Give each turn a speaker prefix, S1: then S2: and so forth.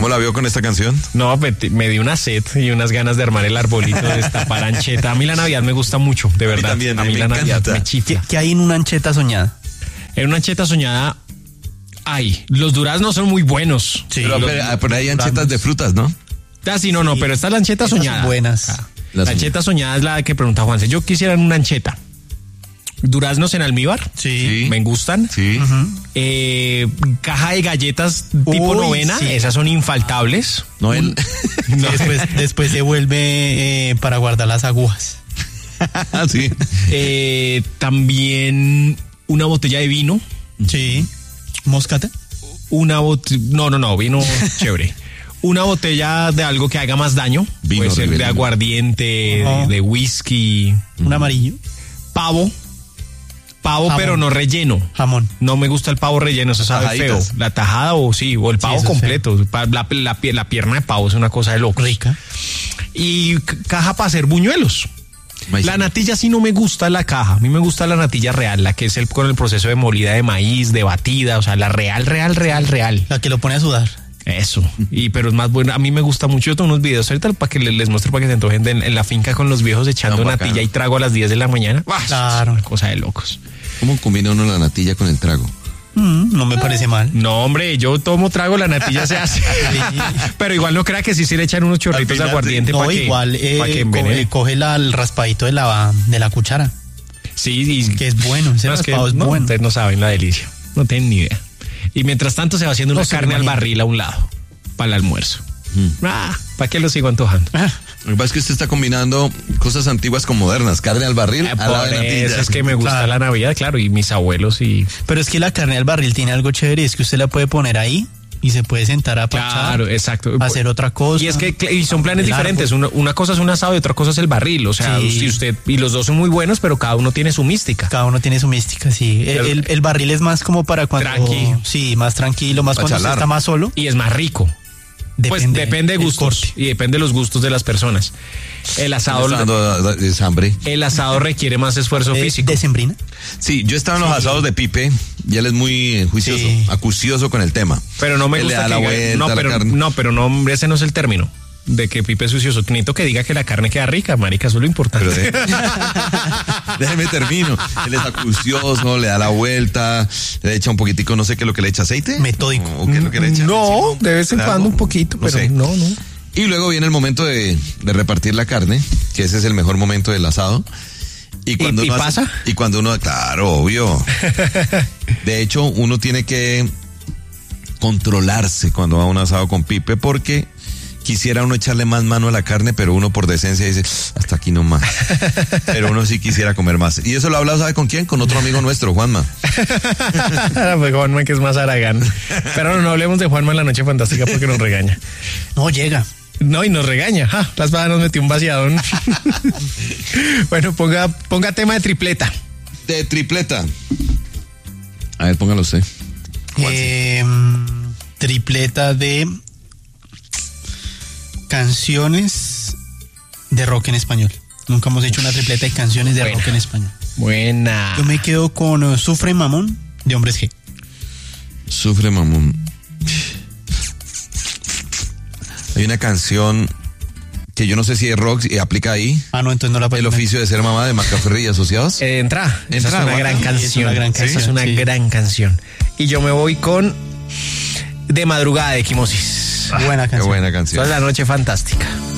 S1: ¿Cómo la vio con esta canción?
S2: No, me di una sed y unas ganas de armar el arbolito, de destapar ancheta. A mí la Navidad me gusta mucho, de verdad.
S1: También,
S2: a mí la Navidad
S1: encanta.
S2: me chifla.
S3: ¿Qué hay en una ancheta soñada?
S2: En una ancheta soñada, los duraznos son muy buenos.
S3: Sí.
S1: Pero hay anchetas de frutas, ¿no?
S2: Ah, sí, no, pero esta es la ancheta
S3: Esas son
S2: soñada.
S3: buenas.
S2: La ancheta soñada es la que pregunta Juanse. Yo quisiera una ancheta. Duraznos en almíbar.
S3: Sí.
S2: Me gustan.
S1: Sí.
S2: Caja de galletas tipo
S3: Uy,
S2: novena.
S3: sí.
S2: Esas son infaltables.
S1: No, él.
S2: No.
S3: Después se vuelve para guardar las agujas.
S1: Sí.
S2: También una botella de vino.
S3: Sí. ¿Moscata?
S2: No, vino chévere. Una botella de algo que haga más daño.
S1: Vino
S2: Puede ser de
S1: Rivelino.
S2: aguardiente,
S3: Ajá.
S2: de whisky.
S3: Un amarillo.
S2: Pavo,
S3: Jamón.
S2: pero no relleno.
S3: Jamón.
S2: No me gusta el pavo relleno, eso sabe feo.
S1: Tajaditas.
S2: La tajada o el pavo
S3: eso es
S2: completo. La pierna de pavo es una cosa de loco.
S3: Rica.
S2: Y caja para hacer buñuelos.
S1: Maíz.
S2: La natilla sí no me gusta la caja. A mí me gusta la natilla real, la que es con el proceso de molida de maíz, de batida, o sea, la real.
S3: La que lo pone a sudar.
S2: Eso. Pero es más bueno. A mí me gusta mucho. Yo tengo unos videos ahorita para que les muestre para que se antojen en la finca con los viejos echando
S1: No,
S2: natilla
S1: bacano.
S2: y trago a las 10 de la mañana.
S3: Claro.
S2: Es una cosa de locos.
S1: ¿Cómo combina uno la natilla con el trago?
S3: No me parece mal.
S2: No, hombre, yo tomo trago, la natilla se hace. Pero igual no crea que sí se le echan unos chorritos de
S1: final,
S2: aguardiente
S3: No,
S2: para que,
S3: igual
S2: pa' que envenene.
S3: coge el raspadito de la cuchara.
S2: Sí,
S3: Que es bueno. Ese
S2: no, es que
S3: raspado es
S2: no,
S3: bueno.
S2: ustedes no saben la delicia. No tienen ni idea. Y mientras tanto se va haciendo una
S3: No se lo
S2: carne al
S3: imagino.
S2: barril a un lado para el almuerzo. ¿Para qué lo sigo antojando?
S1: Lo que pasa es que usted está combinando cosas antiguas con modernas. Carne al barril, a la
S2: Por
S1: de natilla.
S2: eso es que me gusta
S3: Claro.
S2: la Navidad, claro, y mis abuelos y...
S3: Pero es que la carne al barril tiene algo chévere, es que usted la puede poner ahí y se puede sentar a parchar,
S2: Claro, exacto.
S3: hacer otra cosa.
S2: Y es que y son planes
S3: El
S2: diferentes. Una cosa es un asado y otra cosa es el barril. O sea,
S3: Sí.
S2: si usted y los dos son muy buenos, pero cada uno tiene su mística.
S3: Cada uno tiene su mística, sí. El barril es más como para cuando...
S2: Tranqui.
S3: Sí, más tranquilo, más
S1: Pa'
S3: cuando usted
S1: charlar.
S3: está más solo.
S2: Y es más rico. Pues depende de
S3: el
S2: gustos
S3: corte.
S2: y depende de los gustos de las personas. El
S1: Me
S2: asado,
S1: está dando hambre.
S2: el asado requiere más esfuerzo físico.
S3: ¿Decembrina?
S1: Sí, yo estaba en los asados de Pipe y él es muy juicioso,
S3: Sí.
S1: acucioso con el tema.
S2: Pero no me
S1: Él le
S2: gusta
S1: da
S2: que
S1: la
S2: diga-
S1: vuelta
S2: no,
S1: a la
S2: pero
S1: carne.
S2: no, pero no, hombre, ese no es el término de que Pipe es sucioso. Necesito que diga que la carne queda rica, marica, eso es lo importante.
S1: Pero déjeme termino. Él es acucioso, le da la vuelta, le echa un poquitico, no sé qué es lo que le echa, aceite.
S3: Metódico.
S1: ¿O qué es lo que le echa?
S2: No, de vez en
S1: Claro,
S2: cuando un poquito, pero
S1: sé.
S2: no.
S1: Y luego viene el momento de repartir la carne, que ese es el mejor momento del asado.
S2: ¿Y
S1: uno hace-
S2: pasa?
S1: Y cuando uno, claro, obvio. De hecho, uno tiene que controlarse cuando va a un asado con Pipe, porque quisiera uno echarle más mano a la carne, pero uno por decencia dice, hasta aquí no más. Pero uno sí quisiera comer más. Y eso lo habla, ¿sabe con quién? Con otro amigo nuestro, Juanma.
S2: Pues Juanma, que es más aragán. Pero no hablemos de Juanma en la noche fantástica porque nos regaña.
S3: No, llega.
S2: No, y nos regaña. La espada nos metió un vaciadón. Bueno, ponga tema de tripleta.
S1: De tripleta. A ver, póngalo usted.
S3: Tripleta de canciones de rock en español. Nunca hemos hecho una tripleta de canciones de
S2: Buena.
S3: rock en español.
S2: Buena.
S3: Yo me quedo con Sufre Mamón de Hombres G.
S1: Sufre mamón. Hay una canción que yo no sé si es rock y aplica ahí.
S3: No, entonces no la puedo
S1: El
S3: poner.
S1: oficio de ser mamá de Macaferri y Asociados.
S2: Esa es una
S1: Juanma.
S2: gran
S1: Sí,
S2: canción.
S3: es una gran
S2: Esa es
S3: canción,
S2: una
S3: sí.
S2: gran canción. Y yo me voy con De Madrugada de Equimosis.
S3: Buena
S1: Qué
S3: canción.
S1: buena canción.
S2: Toda la noche fantástica.